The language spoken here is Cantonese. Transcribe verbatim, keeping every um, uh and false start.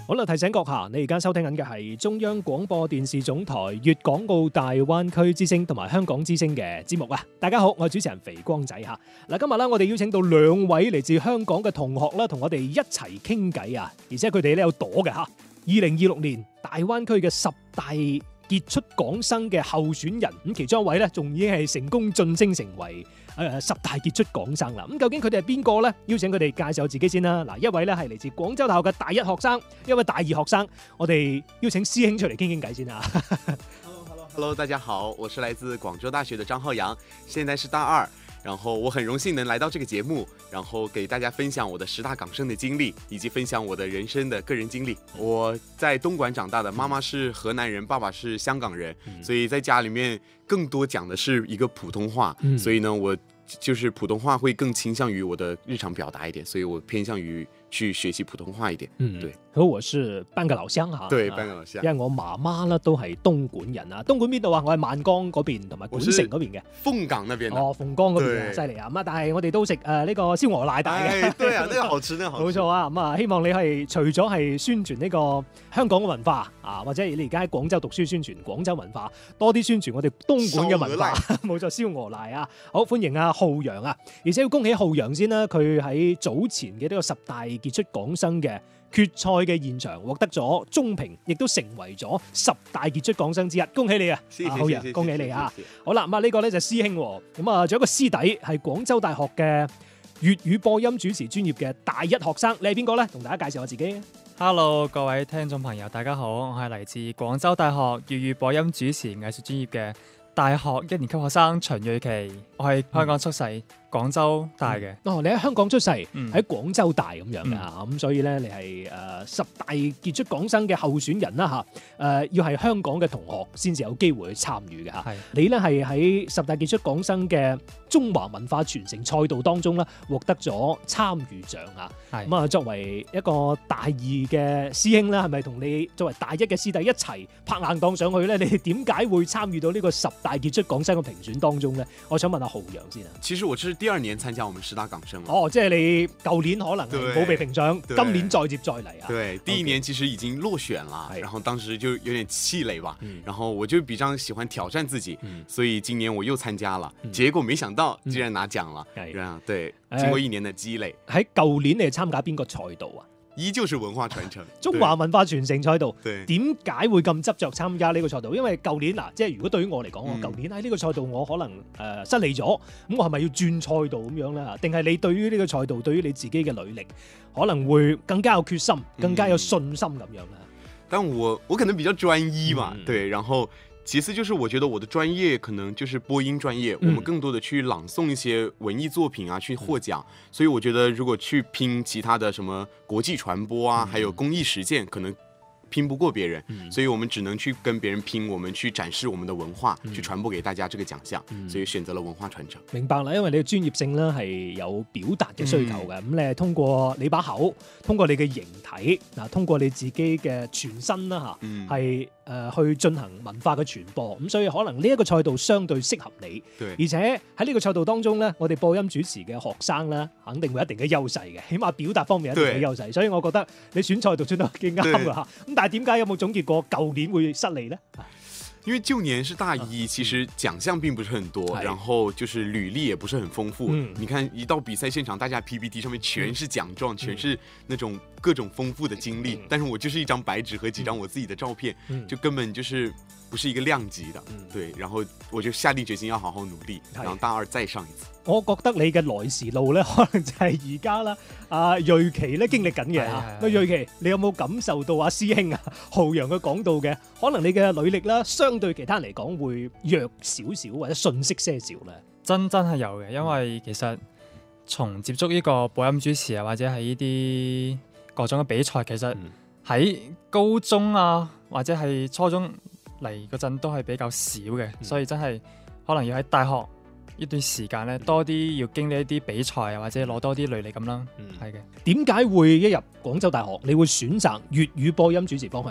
好啦，提醒閣下，你而家收聽緊嘅係中央廣播電視總台粵港澳大灣區之聲同埋香港之聲嘅節目啊！大家好，我係主持人肥光仔嚇。嗱，今日咧我哋邀請到兩位嚟自香港嘅同學啦，同我哋一齊傾偈啊！而且佢哋咧有朵嘅嚇。二零二六年大灣區嘅十大傑出港生嘅候選人，咁其中一位咧仲已經係成功晉升成為誒十大傑出港生啦。咁究竟佢哋係邊個呢？邀請佢哋介紹自己先啦。嗱，一位咧係嚟自廣州大學嘅大一學生，一位大二學生。我哋邀請師兄出嚟傾傾偈先啊。 Hello Hello Hello， 大家好，我是來自廣州大學的張浩洋，現在是大二。然後我很榮幸能來到這個節目，然後給大家分享我的十大港生的經歷，以及分享我的人生的個人經歷。我在東莞長大的，媽媽是河南人，爸爸是香港人，所以在家裡面更多講的是一個普通話，所以呢，我就是普通話會更傾向於我的日常表達一點，所以我偏向於去學習普通話一點。嗯，對。 好，我是半個老鄉嚇。 對，半個老鄉。 因為我媽媽咧都係東莞人啊。東莞邊度啊？我係萬江嗰邊同埋莞城嗰邊嘅。 鳳崗那邊。哦， 鳳崗嗰邊啊，犀利啊！咁啊，但係我哋都食誒呢個燒鵝奶大嘅。 係，對啊，呢個好吃，呢個好吃。 冇錯啊！咁啊，希望你係除咗係宣傳呢個香港嘅文化啊，或者你而家喺廣州讀書宣傳廣州文化，多啲宣傳我哋東莞嘅文化。冇錯，燒鵝奶啊！好，歡迎啊浩洋啊！而且要恭喜浩洋先啦，佢喺早前嘅呢個十大傑出港生嘅決賽嘅現場獲得咗中評，亦都成為咗十大傑出港生之一，恭喜你啊！浩洋，恭喜你啊！好啦，咁啊呢個咧就師兄，咁啊仲有一個師弟係廣州大學嘅粵語播音主持專業嘅大一學生，你係邊個咧？同大家介紹下自己。 Hello， 各位聽眾朋友，大家好，我係嚟自廣州大學粵語播音主持藝術專業嘅大學一年級學生秦瑞琪，我係香港出世。嗯廣州大嘅、 嗯、哦，你喺香港出世，喺、嗯、廣州大咁樣嘅嚇，咁、嗯、所以咧你係誒、呃、十大傑出港生嘅候選人啦嚇，誒、呃、要係香港嘅同學先至有機會去參與嘅嚇。係你咧係喺十大傑出港生嘅中華文化傳承賽道當中咧獲得咗參與獎嚇。係咁啊，作為一個大二嘅師兄咧，係咪同你作為大一嘅師弟一齊拍硬檔上去咧？你哋點解會參與到呢個十大傑出港生嘅評選當中咧？我想問下浩洋先啊。 其實我是第二年參加我們十大港生了。 哦，即係你舊年可能冇被評獎，今年再接再厲啊。 對，第一年其實已經落選了， okay. 然後當時就有點氣餒吧、嗯，然後我就比較喜歡挑戰自己、嗯，所以今年我又參加了，嗯、結果沒想到竟然拿獎了。係、嗯，對，經過一年的積累。 喺舊年你係參加邊個賽道啊？ 依舊是文化傳承， 中華文化傳承賽道。點解會咁執着參加呢個賽道？因為舊年嗱，即係如果對於我嚟講，我舊年喺呢個賽道我可能誒、呃、失利咗，咁我係咪要轉賽道咁樣咧？定係你對於呢個賽道，對於你自己嘅履歷，可能會更加有決心、更加有信心咁樣咧、嗯？ 但我我可能比較專一嘛、嗯，對，然後。其次就是我覺得我的專業可能就是播音專業、嗯、我們更多的去朗誦一些文藝作品啊，去獲獎、嗯、所以我覺得如果去拼其他的什麼國際傳播啊、嗯、還有公益實踐，可能拼不過別人、嗯、所以我們只能去跟別人拼，我們去展示我們的文化、嗯、去傳播給大家這個獎項、嗯、所以選擇了文化傳承。 明白啦，因為你嘅專業性咧係有表達嘅需求嘅，咁、嗯、你係通過你把口，通過你嘅形體嗱，通過你自己嘅全身啦吓，係、嗯。誒、呃、去進行文化嘅傳播，咁所以可能呢一個賽道相對適合你，而且喺呢個賽道當中咧，我哋播音主持嘅學生咧，肯定會有一定嘅優勢嘅，起碼表達方面有一定嘅優勢，所以我覺得你選賽道選得幾啱㗎嚇。咁但係點解有冇總結過舊年會失利咧？ 因為舊年是大一，其實獎項並不是很多、嗯，然後就是履歷也不是很豐富、嗯。你看一到比賽現場，大家 P P T 上面全是獎狀、嗯，全是那種各種豐富的經歷、嗯，但是我就是一張白紙和幾張我自己的照片，嗯、就根本就是不是一個量級的、嗯。對，然後我就下定決心要好好努力，然後大二再上一次。 我覺得你嘅來時路咧，可能就係而家啦。阿瑞琪咧經歷緊嘅嚇，咁瑞琪，你有冇感受到阿師兄啊浩洋佢講到嘅，可能你嘅履歷啦，相對其他人嚟講會弱少少或者遜色些少咧？ 真真係有嘅，因為其實從接觸呢個播音主持啊，或者係呢啲各種嘅比賽，其實喺高中啊或者係初中嚟嗰陣都係比較少嘅、嗯，所以真係可能要喺大學一段時間咧，多啲要經歷一啲比賽啊，或者攞多啲履歷咁啦。嗯，係嘅。 點解會一入廣州大學，你會選擇粵語播音主持方向？